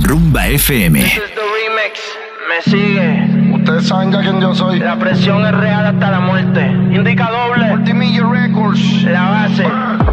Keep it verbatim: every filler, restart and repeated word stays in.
Rumba F M. This is the remix. Me sigue. Ustedes saben ya quién yo soy. La presión es real hasta la muerte. Indica